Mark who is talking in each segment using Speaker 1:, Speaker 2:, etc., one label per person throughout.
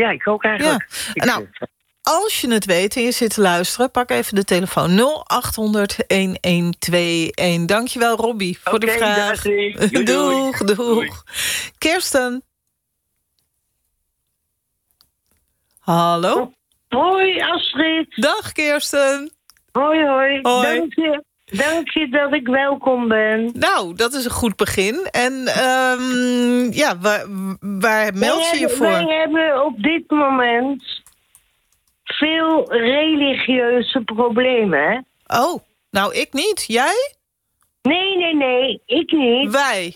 Speaker 1: Ja, ik ook eigenlijk.
Speaker 2: Ja. Nou, als je het weet en je zit te luisteren, pak even de telefoon 0800-1121. Dankjewel, Robbie, voor de vraag. Doeg. Kirsten. Hallo.
Speaker 3: Hoi, Astrid.
Speaker 2: Dag, Kirsten.
Speaker 3: Hoi. Dank je dat ik welkom ben.
Speaker 2: Nou, dat is een goed begin. En waar meld je je voor?
Speaker 3: Wij hebben op dit moment veel religieuze problemen, hè?
Speaker 2: Oh, nou, ik niet. Jij?
Speaker 3: Nee, ik niet.
Speaker 2: Wij?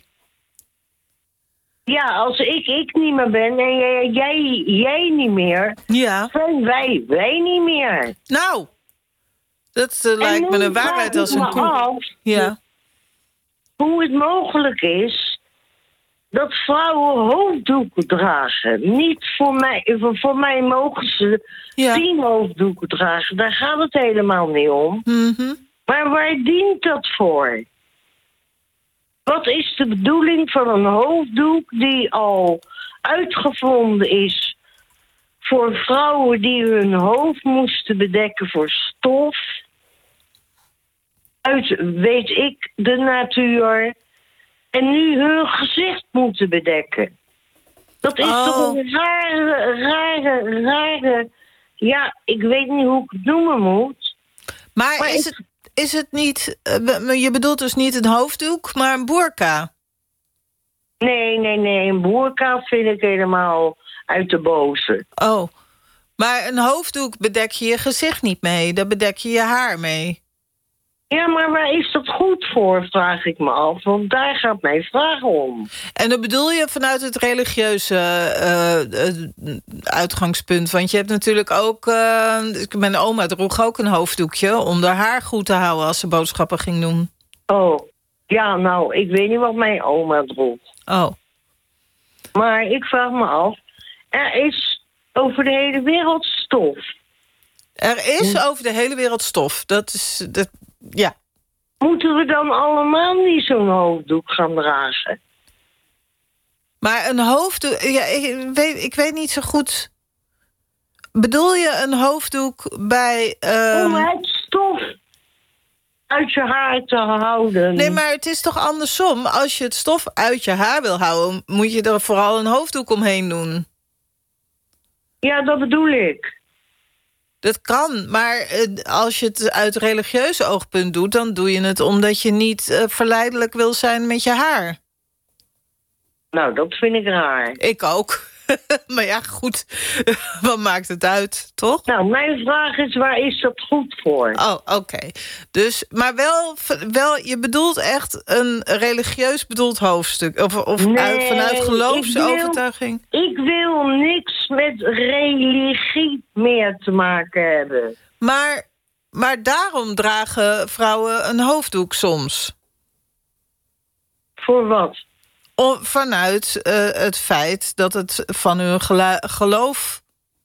Speaker 3: Ja, als ik niet meer ben en jij niet meer...
Speaker 2: Ja.
Speaker 3: zijn wij niet meer.
Speaker 2: Nou, dat lijkt me een waarheid als een koe. Ja.
Speaker 3: Hoe het mogelijk is dat vrouwen hoofddoeken dragen. Niet voor mij mogen ze 10 hoofddoeken dragen. Daar gaat het helemaal niet om.
Speaker 2: Mm-hmm.
Speaker 3: Maar waar dient dat voor? Wat is de bedoeling van een hoofddoek die al uitgevonden is voor vrouwen die hun hoofd moesten bedekken voor stof? Uit, weet ik, de natuur. En nu hun gezicht moeten bedekken. Dat is toch een rare... Ja, ik weet niet hoe ik het noemen moet.
Speaker 2: Maar is het niet... je bedoelt dus niet een hoofddoek, maar een boerka?
Speaker 3: Nee. Een boerka vind ik helemaal uit de boze.
Speaker 2: Oh, maar een hoofddoek bedek je je gezicht niet mee. Daar bedek je je haar mee.
Speaker 3: Ja, maar waar is dat goed voor, vraag ik me af. Want daar gaat mijn vraag om.
Speaker 2: En dat bedoel je vanuit het religieuze uitgangspunt? Want je hebt natuurlijk ook... mijn oma droeg ook een hoofddoekje om haar haar goed te houden als ze boodschappen ging doen.
Speaker 3: Oh, ja, nou, ik weet niet wat mijn oma droeg.
Speaker 2: Oh.
Speaker 3: Maar ik vraag me af, er is over de hele wereld stof.
Speaker 2: Er is over de hele wereld stof. Dat is... Ja.
Speaker 3: Moeten we dan allemaal niet zo'n hoofddoek gaan dragen?
Speaker 2: Maar een hoofddoek... Ja, ik weet niet zo goed... Bedoel je een hoofddoek bij...
Speaker 3: Om het stof uit je haar te houden.
Speaker 2: Nee, maar het is toch andersom? Als je het stof uit je haar wil houden... moet je er vooral een hoofddoek omheen doen.
Speaker 3: Ja, dat bedoel ik.
Speaker 2: Dat kan, maar als je het uit religieus oogpunt doet... dan doe je het omdat je niet verleidelijk wil zijn met je haar.
Speaker 3: Nou, dat vind ik raar.
Speaker 2: Ik ook. Maar ja, goed. Wat maakt het uit, toch?
Speaker 3: Nou, mijn vraag is, waar is dat goed voor?
Speaker 2: Oh, oké. Dus, maar wel, je bedoelt echt een religieus bedoeld hoofdstuk? Of
Speaker 3: nee,
Speaker 2: vanuit geloofsovertuiging?
Speaker 3: Ik wil niks met religie meer te maken hebben.
Speaker 2: Maar daarom dragen vrouwen een hoofddoek soms.
Speaker 3: Voor wat?
Speaker 2: Vanuit het feit dat het van hun geloof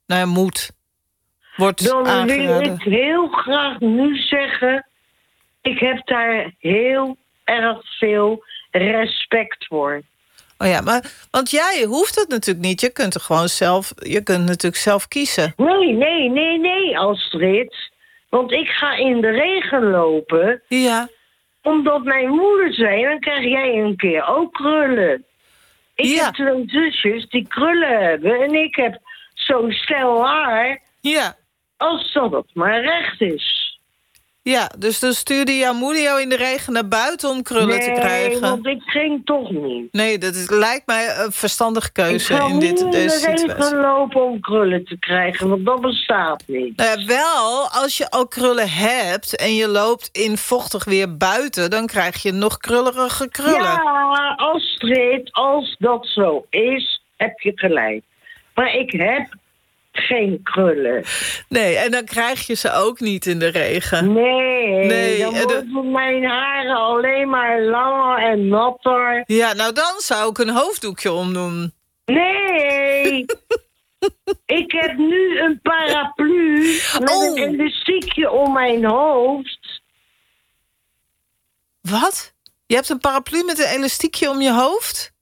Speaker 2: wordt aangeraden.
Speaker 3: Dan wil ik heel graag nu zeggen... ik heb daar heel erg veel respect voor.
Speaker 2: Oh ja, maar want jij hoeft het natuurlijk niet. Je kunt er gewoon je kunt natuurlijk zelf kiezen.
Speaker 3: Nee, Astrid. Want ik ga in de regen lopen...
Speaker 2: Ja.
Speaker 3: Omdat mijn moeder zei, dan krijg jij een keer ook krullen. Ik heb 2 zusjes die krullen hebben. En ik heb zo'n stel haar.
Speaker 2: Ja.
Speaker 3: Als dat het maar recht is.
Speaker 2: Ja, dus dan stuurde jouw moeder jou in de regen naar buiten om krullen te krijgen.
Speaker 3: Nee, want ik ging toch niet.
Speaker 2: Nee, lijkt mij een verstandige keuze in deze situatie.
Speaker 3: Ik ga niet lopen om krullen te krijgen, want dat bestaat niet.
Speaker 2: Nou ja, wel, als je al krullen hebt en je loopt in vochtig weer buiten... dan krijg je nog krullerige krullen.
Speaker 3: Ja, Astrid, als dat zo is, heb je gelijk. Maar ik heb geen krullen.
Speaker 2: Nee, en dan krijg je ze ook niet in de regen.
Speaker 3: Nee, dan worden mijn haren alleen maar langer en natter.
Speaker 2: Ja, nou dan zou ik een hoofddoekje omdoen.
Speaker 3: Nee, ik heb nu een paraplu met een elastiekje om mijn hoofd.
Speaker 2: Wat? Je hebt een paraplu met een elastiekje om je hoofd?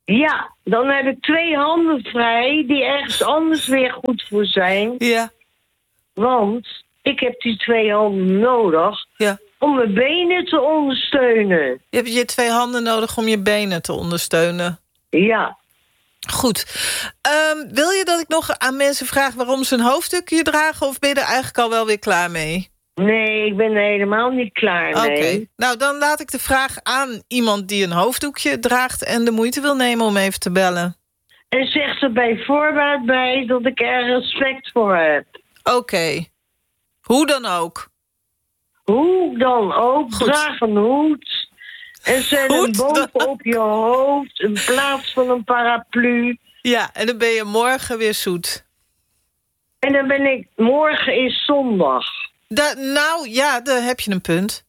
Speaker 3: Ja, dan heb ik 2 handen vrij die ergens anders weer goed voor zijn.
Speaker 2: Ja.
Speaker 3: Want ik heb die 2 handen nodig om mijn benen te ondersteunen.
Speaker 2: Je hebt je 2 handen nodig om je benen te ondersteunen.
Speaker 3: Ja.
Speaker 2: Goed. Wil je dat ik nog aan mensen vraag waarom ze een hoofddoekje dragen, of ben je er eigenlijk al wel weer klaar mee?
Speaker 3: Nee, ik ben er helemaal niet klaar mee.
Speaker 2: Oké. Nou, dan laat ik de vraag aan iemand die een hoofddoekje draagt en de moeite wil nemen om even te bellen.
Speaker 3: En zeg er bij voorbaat bij dat ik er respect voor heb.
Speaker 2: Oké. Hoe dan ook.
Speaker 3: Hoe dan ook,
Speaker 2: Goed.
Speaker 3: draag een hoed. En zet hem bovenop je hoofd in plaats van een paraplu.
Speaker 2: Ja, en dan ben je morgen weer zoet.
Speaker 3: En dan ben ik... Morgen is zondag.
Speaker 2: Nou, ja, daar heb je een punt.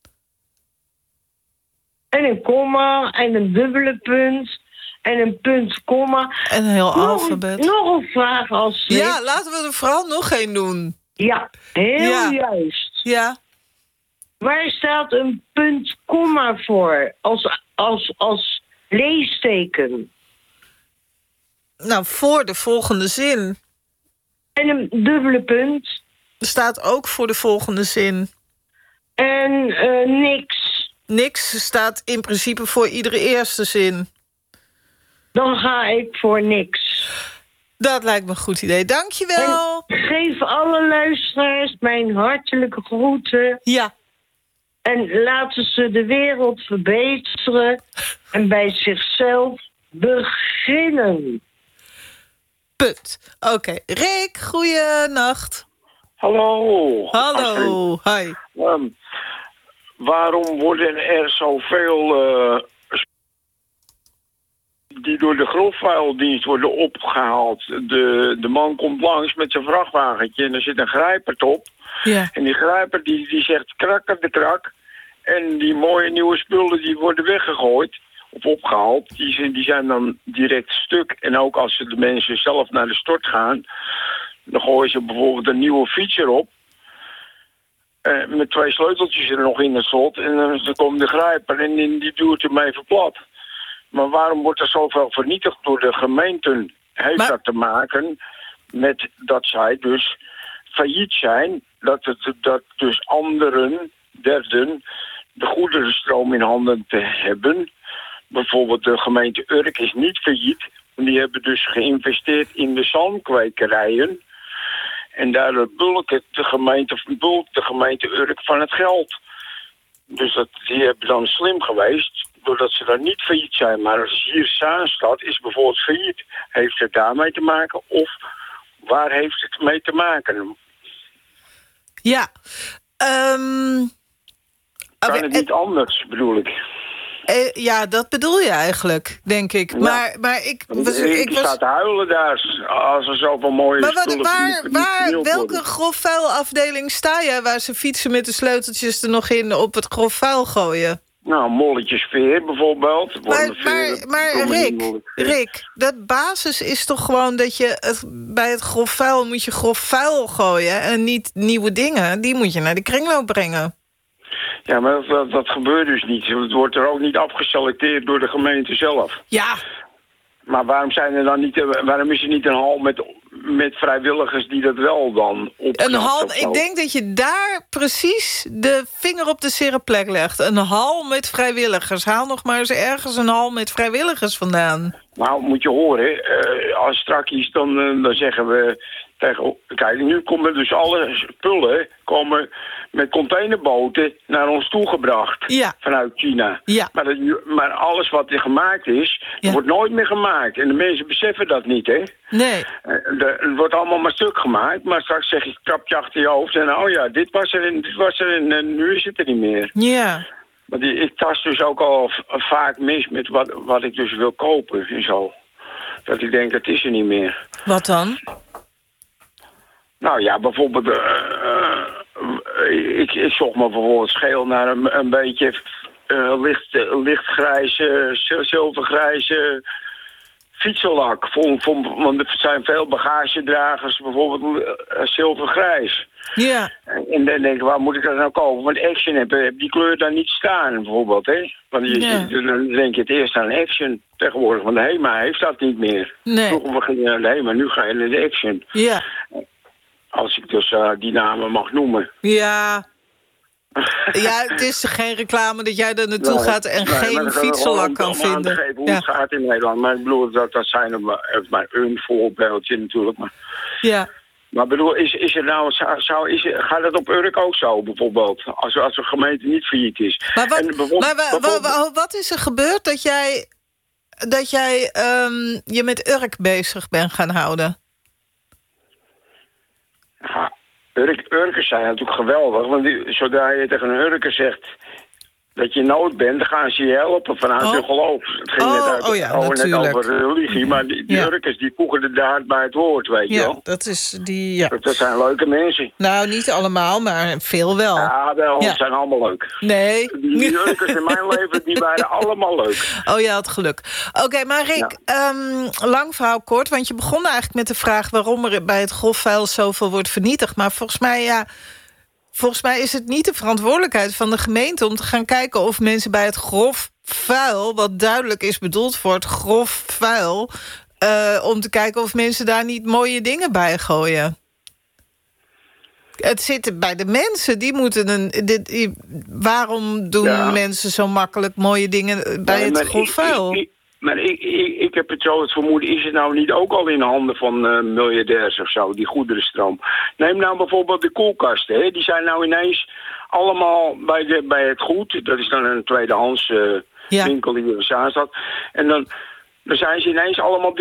Speaker 3: En een komma en een dubbele punt. En een punt, komma.
Speaker 2: En een heel alfabet.
Speaker 3: Nog een vraag als dit.
Speaker 2: Ja, laten we er vooral nog één doen.
Speaker 3: Ja, heel juist.
Speaker 2: Ja.
Speaker 3: Waar staat een punt, komma voor? Als leesteken.
Speaker 2: Nou, voor de volgende zin.
Speaker 3: En een dubbele punt.
Speaker 2: Er staat ook voor de volgende zin.
Speaker 3: En niks.
Speaker 2: Niks staat in principe voor iedere eerste zin.
Speaker 3: Dan ga ik voor niks.
Speaker 2: Dat lijkt me een goed idee. Dankjewel.
Speaker 3: En geef alle luisteraars mijn hartelijke groeten.
Speaker 2: Ja.
Speaker 3: En laten ze de wereld verbeteren. En bij zichzelf beginnen.
Speaker 2: Punt. Oké. Rick, goeienacht.
Speaker 1: Hallo.
Speaker 2: Hallo. Hi.
Speaker 1: Waarom worden er zoveel die door de grofvuildienst worden opgehaald? De man komt langs met zijn vrachtwagentje en er zit een grijper op.
Speaker 2: Ja.
Speaker 1: En die grijper die zegt krakker de krak. En die mooie nieuwe spullen die worden weggegooid of opgehaald. Die zijn dan direct stuk. En ook als de mensen zelf naar de stort gaan, dan gooien ze bijvoorbeeld een nieuwe fiets erop. Met 2 sleuteltjes er nog in het slot. En dan komt de grijper en die duwt hem even plat. Maar waarom wordt er zoveel vernietigd door de gemeenten? Heeft dat te maken met dat zij dus failliet zijn? Dat dus derden, de goederenstroom in handen te hebben. Bijvoorbeeld de gemeente Urk is niet failliet. Die hebben dus geïnvesteerd in de zalmkwekerijen. En daardoor bulkt de gemeente Urk van het geld. Dus die hebben dan slim geweest, doordat ze dan niet failliet zijn. Maar als hier Zaanstad is bijvoorbeeld failliet. Heeft het daarmee te maken? Of waar heeft het mee te maken?
Speaker 2: Ja.
Speaker 1: Kan het niet anders, bedoel ik?
Speaker 2: Ja, dat bedoel je eigenlijk, denk ik.
Speaker 1: Ja.
Speaker 2: Maar ik
Speaker 1: sta te huilen daar als er zoveel mooie spullen...
Speaker 2: welke grofvuilafdeling sta je waar ze fietsen met de sleuteltjes er nog in op het grofvuil gooien?
Speaker 1: Nou, molletjesveer bijvoorbeeld.
Speaker 2: Maar Rick, dat basis is toch gewoon dat je bij het grofvuil moet je grofvuil gooien en niet nieuwe dingen. Die moet je naar de kringloop brengen.
Speaker 1: Ja, maar dat gebeurt dus niet. Het wordt er ook niet afgeselecteerd door de gemeente zelf.
Speaker 2: Ja.
Speaker 1: Maar waarom is er niet een hal met vrijwilligers die dat wel dan opknapt?
Speaker 2: Een hal, ik denk dat je daar precies de vinger op de zere plek legt. Een hal met vrijwilligers. Haal nog maar eens ergens een hal met vrijwilligers vandaan.
Speaker 1: Nou, moet je horen, als strakjes dan zeggen we tegen... Kijk, nu komen dus alle spullen met containerboten naar ons toegebracht.
Speaker 2: Ja.
Speaker 1: Vanuit China.
Speaker 2: Ja.
Speaker 1: Maar alles wat er gemaakt is, wordt nooit meer gemaakt. En de mensen beseffen dat niet, hè?
Speaker 2: Nee.
Speaker 1: Het wordt allemaal maar stuk gemaakt. Maar straks zeg je, trap je achter je hoofd. En oh ja, dit was er en nu is het er niet meer.
Speaker 2: Ja.
Speaker 1: Want ik tast dus ook al vaak mis met wat ik dus wil kopen en zo. Dat ik denk, het is er niet meer.
Speaker 2: Wat dan?
Speaker 1: Nou ja, bijvoorbeeld... ik zocht me bijvoorbeeld scheel naar een beetje lichtgrijze, zilvergrijze fietsenlak. Want er zijn veel bagagedragers, bijvoorbeeld zilvergrijs.
Speaker 2: Ja.
Speaker 1: En dan denk ik, waar moet ik dat nou kopen? Want Action heb die kleur dan niet staan, bijvoorbeeld. Hè? Want dan denk je het eerst aan Action tegenwoordig. Want de HEMA heeft dat niet meer.
Speaker 2: Nee.
Speaker 1: Vroeger ging je naar de HEMA, nu ga je naar de Action.
Speaker 2: Ja.
Speaker 1: Als ik dus die namen mag noemen.
Speaker 2: Ja. Ja, het is geen reclame dat jij er naartoe gaat en geen fietsenlak kan vinden.
Speaker 1: Geven hoe het gaat in Nederland. Maar ik bedoel, dat zijn maar een voorbeeldje natuurlijk.
Speaker 2: Ja.
Speaker 1: Maar bedoel, is er nou, gaat het op Urk ook zo bijvoorbeeld? Als de gemeente niet failliet is.
Speaker 2: Maar wat is er gebeurd dat jij je met Urk bezig bent gaan houden?
Speaker 1: Ja, Urkers zijn natuurlijk geweldig. Want zodra je tegen een Urker zegt dat je nood bent, dan gaan ze je helpen vanuit hun geloof. Het ging net over religie, maar die Urkers die voegen de daad bij het woord, weet je wel.
Speaker 2: Dat is die, ja.
Speaker 1: Dat zijn leuke mensen.
Speaker 2: Nou, niet allemaal, maar veel wel.
Speaker 1: Ja, wel, ze zijn allemaal leuk.
Speaker 2: Nee.
Speaker 1: Die Urkers in mijn leven, die waren allemaal leuk.
Speaker 2: Oh, je had geluk. Oké, maar Rick, lang verhaal kort, want je begon eigenlijk met de vraag waarom er bij het grofvuil zoveel wordt vernietigd. Maar volgens mij is het niet de verantwoordelijkheid van de gemeente om te gaan kijken of mensen bij het grof vuil, wat duidelijk is bedoeld voor het grof vuil, om te kijken of mensen daar niet mooie dingen bij gooien. Het zit bij de mensen, die moeten waarom doen mensen zo makkelijk mooie dingen bij het grof vuil?
Speaker 1: Maar ik heb het vermoeden, is het nou niet ook al in handen van miljardairs of zo, die goederenstroom? Neem nou bijvoorbeeld de koelkasten, hè? Die zijn nou ineens allemaal bij het goed. Dat is dan een tweedehands winkel die in Zaanstad. En dan zijn ze ineens allemaal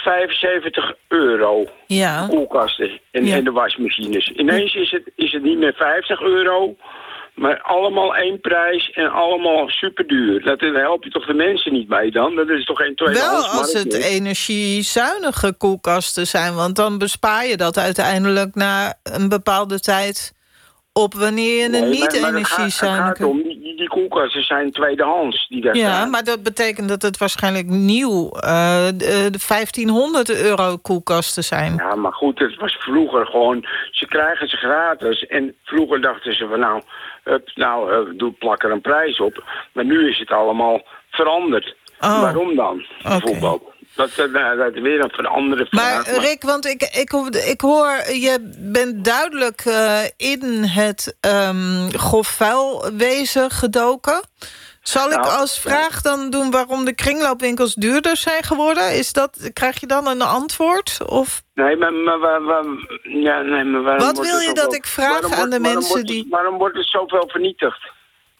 Speaker 1: €375.
Speaker 2: Ja.
Speaker 1: Koelkasten en de wasmachines. Ineens is het niet meer €50... Maar allemaal één prijs en allemaal superduur. Daar help je toch de mensen niet bij dan? Dat is toch geen tweedehands.
Speaker 2: Wel als het energiezuinige koelkasten zijn. Want dan bespaar je dat uiteindelijk na een bepaalde tijd op wanneer je een niet-energiezuinige...
Speaker 1: Het gaat om, die koelkasten zijn tweedehands. Die daar staan.
Speaker 2: Maar dat betekent dat het waarschijnlijk nieuw de €1500 koelkasten zijn.
Speaker 1: Ja, maar goed, het was vroeger gewoon... Ze krijgen ze gratis en vroeger dachten ze van plak er een prijs op. Maar nu is het allemaal veranderd. Oh. Waarom dan, bijvoorbeeld? Dat is weer een andere vraag.
Speaker 2: Maar Rick, want ik hoor... je bent duidelijk in het grofvuilwezen gedoken. Zal ik als vraag dan doen waarom de kringloopwinkels duurder zijn geworden? Krijg je dan een antwoord? Of?
Speaker 1: Nee, maar waarom...
Speaker 2: Wat wil je dat ik vraag aan de mensen die...
Speaker 1: Waarom wordt er zoveel vernietigd?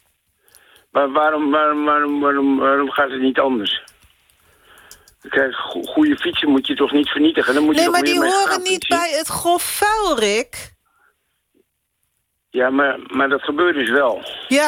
Speaker 1: Waarom gaat het niet anders? Kijk, goede fietsen moet je toch niet vernietigen? Dan moet je
Speaker 2: maar die horen niet bij het grof vuil, Rick.
Speaker 1: Ja, maar dat gebeurt dus wel.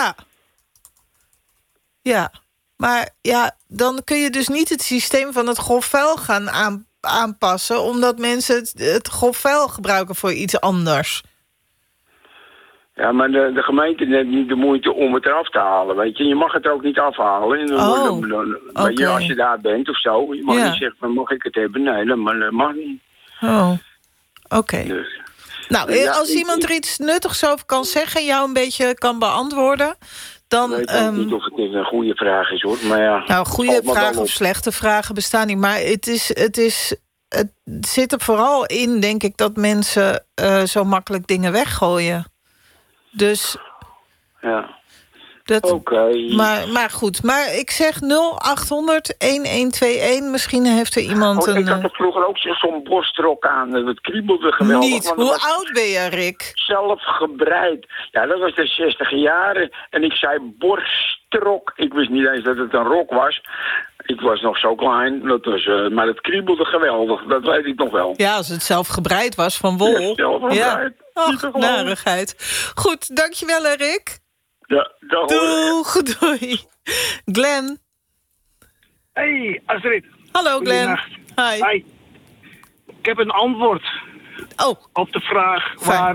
Speaker 2: Ja, maar dan kun je dus niet het systeem van het grof vuil gaan aanpassen, omdat mensen het grof vuil gebruiken voor iets anders.
Speaker 1: Ja, maar de gemeente neemt niet de moeite om het eraf te halen, weet je. Je mag het er ook niet afhalen. Als je daar bent of zo, je mag niet zeggen, mag ik het hebben? Nee, dat mag niet.
Speaker 2: Oh, oké.
Speaker 1: Dus.
Speaker 2: Nou, als iemand er iets nuttigs over kan zeggen en jou een beetje kan beantwoorden, dan...
Speaker 1: Ik weet niet of het een goede vraag is, hoor. Maar ja,
Speaker 2: nou, goede vragen of slechte vragen bestaan niet. Maar het zit er vooral in, denk ik, dat mensen zo makkelijk dingen weggooien. Dus...
Speaker 1: Ja.
Speaker 2: Oké. Maar goed, maar ik zeg 0800-1121. Misschien heeft er iemand
Speaker 1: Ik had er vroeger ook zo'n borstrok aan. Het kriebelde geweldig.
Speaker 2: Niet. Hoe oud ben je, Rick?
Speaker 1: Zelf gebreid. Ja, dat was de 60 jaren. En ik zei borstrok. Ik wist niet eens dat het een rok was. Ik was nog zo klein. Maar het kriebelde geweldig. Dat weet ik nog wel.
Speaker 2: Ja, als het zelf gebreid was van wol.
Speaker 1: Ja, zelf gebreid.
Speaker 2: Ach, narigheid. Goed, dankjewel, Rick.
Speaker 1: Ja, dag.
Speaker 2: Doeg, doei. Glenn.
Speaker 4: Hey, Astrid.
Speaker 2: Hallo, Glenn. Hi.
Speaker 4: Hi. Ik heb een antwoord op de vraag waar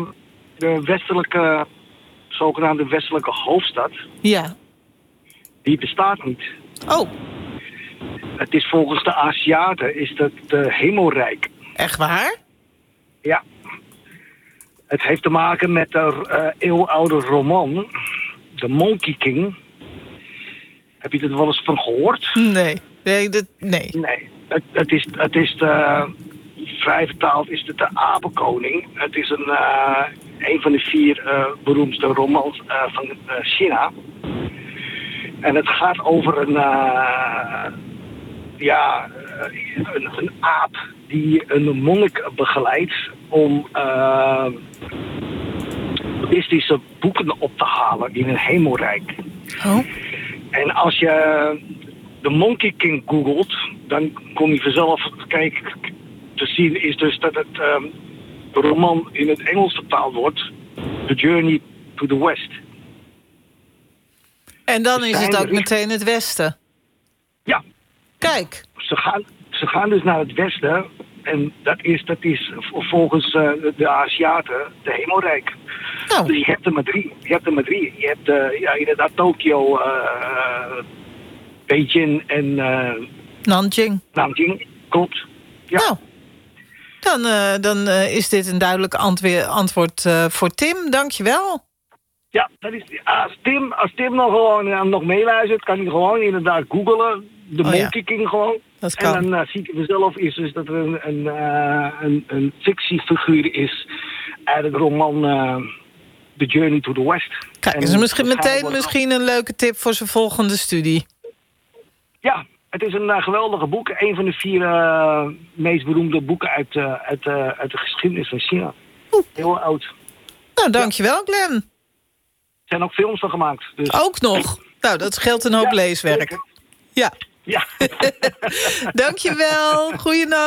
Speaker 4: de zogenaamde westelijke hoofdstad...
Speaker 2: Ja.
Speaker 4: Die bestaat niet.
Speaker 2: Oh.
Speaker 4: Het is volgens de Aziaten is dat hemelrijk.
Speaker 2: Echt waar?
Speaker 4: Ja. Het heeft te maken met de eeuwenoude roman, The Monkey King. Heb je er wel eens van gehoord?
Speaker 2: Nee. Nee.
Speaker 4: Nee. Het is vrij vertaald is het de Apenkoning. Het is een van de 4 beroemdste romans van China. En het gaat over een aap die een monnik begeleidt om boeddhistische boeken op te halen in een hemelrijk.
Speaker 2: Oh.
Speaker 4: En als je de Monkey King googelt, dan kom je vanzelf te zien is dus dat het de roman in het Engels vertaald wordt, The Journey to the West.
Speaker 2: En dan is het ook meteen het westen.
Speaker 4: Ja.
Speaker 2: Kijk.
Speaker 4: Ze gaan dus naar het westen. En dat is volgens de Aziaten de hemelrijk.
Speaker 2: Nou.
Speaker 4: Dus je hebt er maar 3. Je hebt inderdaad Tokio, Beijing en
Speaker 2: Nanjing.
Speaker 4: Nanjing, klopt. Ja.
Speaker 2: Nou, dan is dit een duidelijk antwoord voor Tim. Dank je wel.
Speaker 4: Ja, dat is, als Tim nog meeluistert, kan hij gewoon inderdaad googlen. De Monkey King gewoon.
Speaker 2: Dat kan.
Speaker 4: En dan ziet hij vanzelf is dus dat er een fictiefiguur is uit het roman The Journey to the West.
Speaker 2: Kijk, is misschien een leuke tip voor zijn volgende studie.
Speaker 4: Ja, het is een geweldige boek. Een van de 4 meest beroemde boeken uit de geschiedenis van China. Heel oud.
Speaker 2: Nou, dankjewel, Glenn.
Speaker 4: Er zijn ook films van gemaakt. Dus.
Speaker 2: Ook nog. Nou, dat scheelt een hoop leeswerk.
Speaker 4: Zeker.
Speaker 2: Ja.
Speaker 4: Ja.
Speaker 2: Dankjewel. Goeienacht.